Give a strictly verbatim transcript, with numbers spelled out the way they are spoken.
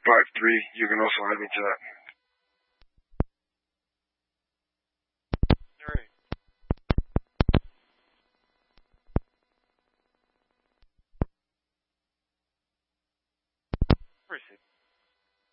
five three. You can also add me to that. Alright. Where is it?